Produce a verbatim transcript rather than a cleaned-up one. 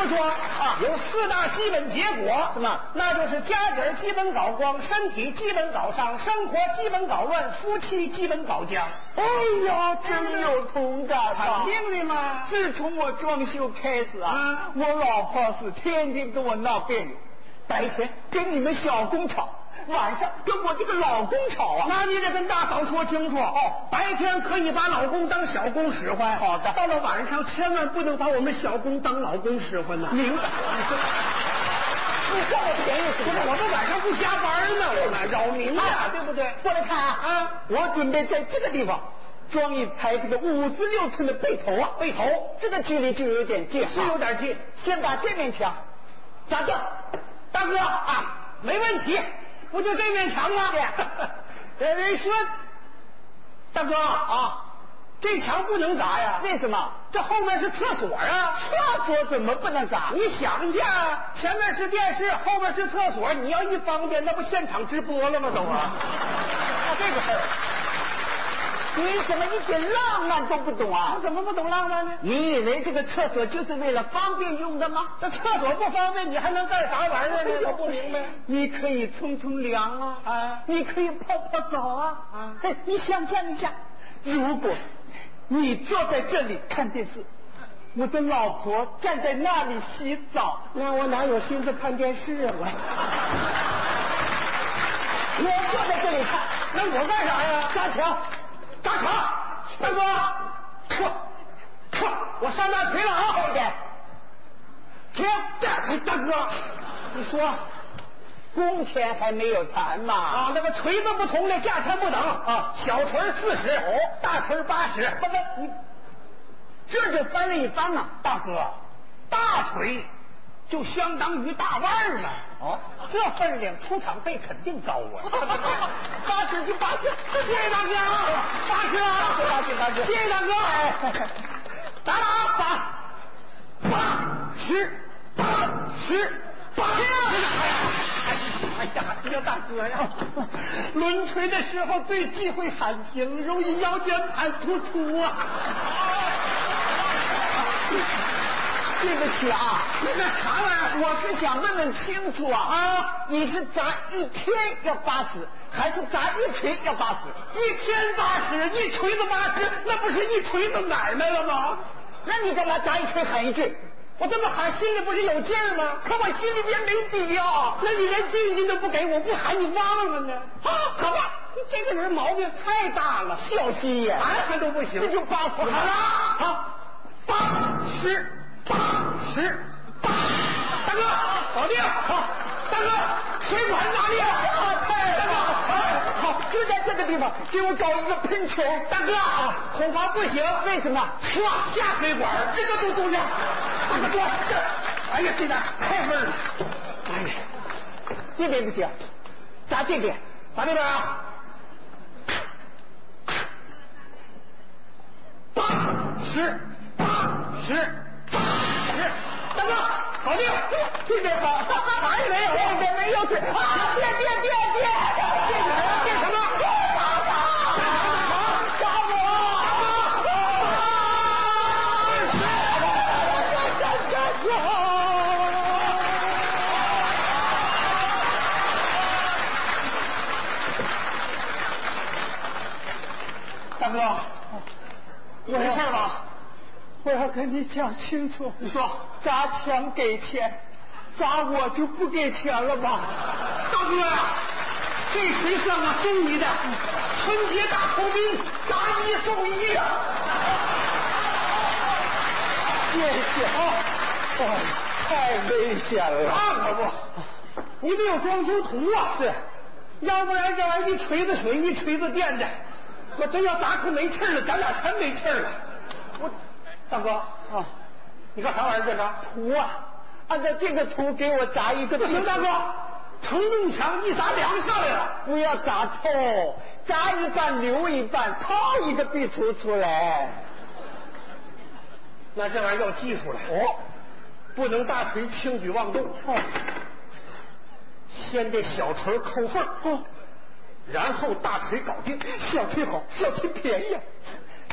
说啊，有四大基本结果， 什么？ 那就是家底儿基本搞光，身体基本搞上，生活基本搞乱，夫妻基本搞僵。 哎呀，真有同感啊！ 肯定的嘛。 自从我装修开始啊， 嗯、 我老婆是天天跟我闹别扭，白天跟你们小工吵，晚上跟我这个老公吵啊。 那你得跟大嫂说清楚哦，白天可以把老公当小公使唤， 好的。 到了晚上千万不能把我们小公当老公使唤呐。 明白？你这。你占我便宜什么？ 我们晚上不加班呢，我们扰民呀，对不对？ 过来看啊！啊，我准备在这个地方装一排这个五十六寸的背头啊， 背头， 这个距离就有点近， 是有点近。 先把这面墙砸掉， 大哥啊，没问题，不就这面墙吗？ 对， 人说，大哥啊。这墙不能砸呀？ 为什么？ 这后面是厕所啊！ 厕所怎么不能砸？ 你想一下，前面是电视，后面是厕所，你要一方便，那不现场直播了吗？都啊！ 就这个事儿，你怎么一点浪漫都不懂啊？ 我怎么不懂浪漫呢？ 你以为这个厕所就是为了方便用的吗？ 这厕所不方便，你还能干啥玩意儿呢？我不明白。 你可以冲冲凉啊， 啊， 你可以泡泡澡啊， 啊， 哎，你想象一下，如果你坐在这里看电视，我的老婆站在那里洗澡， 那我哪有心思看电视啊？我我坐在这里看， 那我干啥呀？ 砸墙， 砸墙！大哥，撤撤！我上大锤了啊！ 快点， 停！哎，大哥，你说。 工钱还没有谈嘛？ 啊，那个锤子不同的价钱不等啊，小锤四十，哦，大锤八十。 不不，你这就翻了一番呐， 大哥，大锤就相当于大腕嘛。 哦， 这分量出场费肯定高啊。 八十就八十， 谢谢大哥，八十啊， 八十八十， 谢谢大哥。打打打，八十八十。八十！ 哎呀，这大哥呀， 抡锤的时候最忌讳喊停，容易腰间盘突出啊。 对不起啊， 你干啥玩意儿？ 我是想问问清楚啊啊！你是砸一天要八十，还是砸一锤要八十？ 一天八十，一锤子八十，那不是一锤子哪儿来了吗？ 那你干嘛砸一锤喊一句？ 我这么喊心里不是有劲儿吗？ 可我心里边没底啊！ 那你连定金都不给我，不喊你忘了呢？ 啊，好吧， 你这个人毛病太大了， 小心眼， 喊喊都不行。 那就八十好了，好，八十，八十，八，大哥，搞定！好，大哥，水管哪里啊？ 太大了！好，就在这个地方给我搞一个喷泉。 大哥，恐怕不行， 为什么？ 唰下水管，这个都东西。大哥，这，哎呀，这点太闷了。 哎呀，这边不行，砸这边， 砸这边啊！八十，八十，八十，大哥，搞定！ 这边好， 还没有， 这边没有水啊！电电电电， 电什么？电什么？大哥，没事吧？ 我要跟你讲清楚。 你说， 砸墙给钱，砸我就不给钱了吧？ 大哥呀，这回算我送你的春节大酬宾，砸一送一啊！ 谢谢啊！哦，太危险了。 那可不，你得有装修图啊！ 是， 要不然这玩意儿一锤子水，一锤子电的。我真要砸出没气了，咱俩全没气了。我，大哥啊，你干啥玩意儿？这是图啊！按照这个图给我砸一个。 不行，大哥，承重墙一砸梁上来了。 不要砸透，砸一半留一半，掏一个壁橱出来。 那这玩意儿要技术了哦， 不能大锤轻举妄动。 哦， 先得小锤抠缝。 哦。 然后大锤搞定， 小锤好，小锤便宜啊！